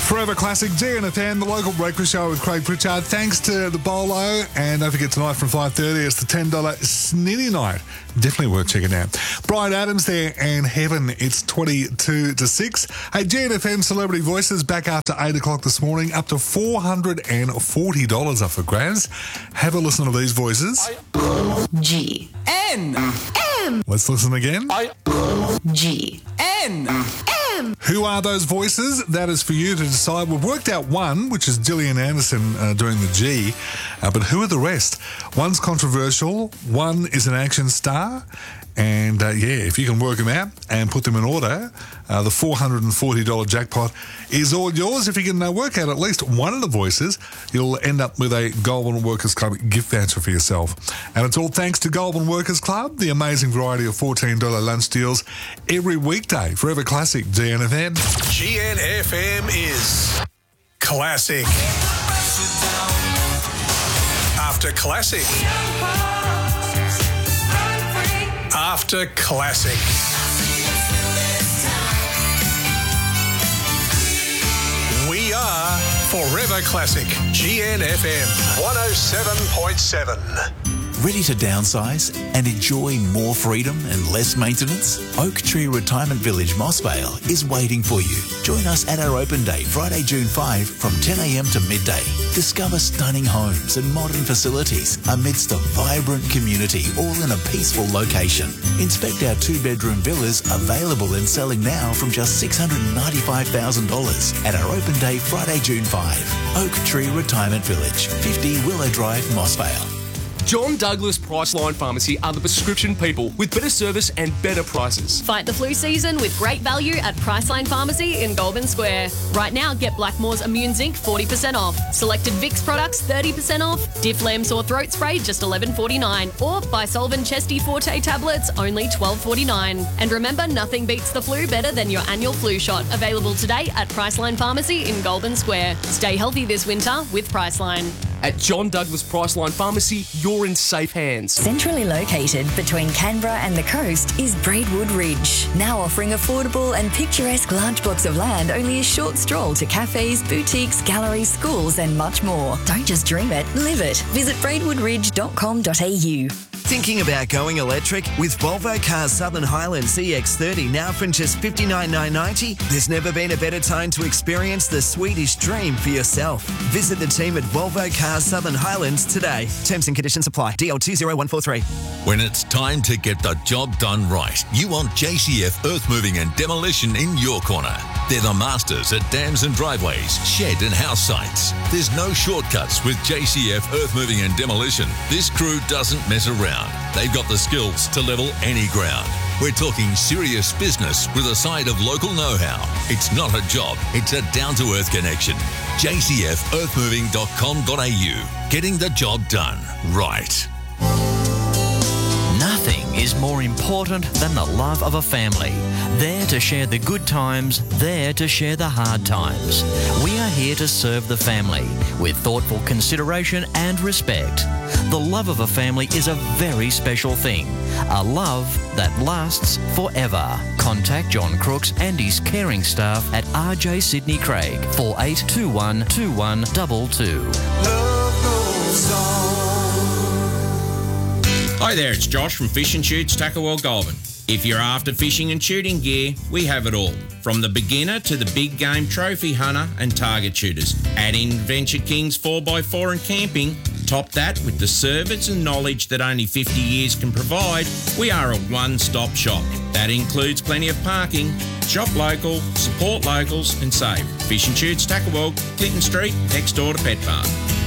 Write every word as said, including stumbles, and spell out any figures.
Forever Classic, G N F M, the local breakfast show with Craig Pritchard. Thanks to the Bolo, and don't forget tonight from five thirty, it's the ten dollars Snitty Night. Definitely worth checking out. Brian Adams there and Heaven, it's twenty-two to six. Hey, G N F M Celebrity Voices back after eight o'clock this morning, up to four hundred forty dollars up for grabs. Have a listen to these voices. G. N. M. Let's listen again. I. G. N. M. Who are those voices? That is for you to decide. We've worked out one, which is Gillian Anderson uh, doing the G, uh, but who are the rest? One's controversial, one is an action star, and uh, yeah, if you can work them out and put them in order, uh, the four hundred forty dollars jackpot is all yours. If you can uh, work out at least one of the voices, you'll end up with a Goulburn Workers Club gift voucher for yourself. And it's all thanks to Goulburn Workers Club, the amazing variety of fourteen dollars lunch deals every weekday. Forever Classic, G N F M. G N F M is classic. After classic. After classic. We are Forever Classic. G N F M one oh seven point seven. Ready to downsize and enjoy more freedom and less maintenance? Oak Tree Retirement Village, Moss Vale is waiting for you. Join us at our open day, Friday, June fifth from ten a m to midday. Discover stunning homes and modern facilities amidst a vibrant community, all in a peaceful location. Inspect our two-bedroom villas available and selling now from just six hundred ninety-five thousand dollars at our open day, Friday, June fifth. Oak Tree Retirement Village, fifty Willow Drive, Moss Vale. John Douglas Priceline Pharmacy are the prescription people with better service and better prices. Fight the flu season with great value at Priceline Pharmacy in Goulburn Square. Right now, get Blackmore's Immune Zinc forty percent off. Selected Vicks products thirty percent off. Diff Lamb Sore Throat Spray just eleven forty-nine. Or Bisolven Chesty Forte tablets only twelve forty-nine. And remember, nothing beats the flu better than your annual flu shot. Available today at Priceline Pharmacy in Goulburn Square. Stay healthy this winter with Priceline. At John Douglas Priceline Pharmacy, you're in safe hands. Centrally located between Canberra and the coast is Braidwood Ridge, now offering affordable and picturesque large blocks of land only a short stroll to cafes, boutiques, galleries, schools and much more. Don't just dream it, live it. Visit braidwood ridge dot com dot a u. Thinking about going electric? With Volvo Cars Southern Highlands E X thirty now from just fifty-nine thousand nine hundred ninety dollars, there's never been a better time to experience the Swedish dream for yourself. Visit the team at Volvo Cars Southern Highlands today. Terms and conditions apply. D L two zero one four three. When it's time to get the job done right, you want J C F Earth Moving and Demolition in your corner. They're the masters at dams and driveways, shed and house sites. There's no shortcuts with J C F Earth Moving and Demolition. This crew doesn't mess around. They've got the skills to level any ground. We're talking serious business with a side of local know-how. It's not a job, it's a down-to-earth connection. J C F earth moving dot com dot a u. Getting the job done right. Nothing is more important than the love of a family. There to share the good times, there to share the hard times. We are here to serve the family with thoughtful consideration and respect. The love of a family is a very special thing. A love that lasts forever. Contact John Crooks and his caring staff at R J Sydney Craig, four eight two one two one two two. Love goes on. Hi there, it's Josh from Fish and Shoots Tackawell Goulburn. If you're after fishing and shooting gear, we have it all. From the beginner to the big game trophy hunter and target shooters. Add in Venture Kings four by four and camping. Top that with the service and knowledge that only fifty years can provide. We are a one-stop shop. That includes plenty of parking. Shop local, support locals and save. Fish and Shoots Tackawell, Clinton Street, next door to Pet Park.